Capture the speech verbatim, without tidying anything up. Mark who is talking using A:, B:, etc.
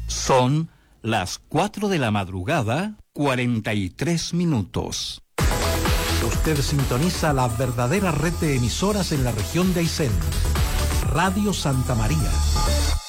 A: Son las cuatro de la madrugada, cuarenta y tres minutos.
B: Usted sintoniza la verdadera red de emisoras en la región de Aysén. Radio Santa María.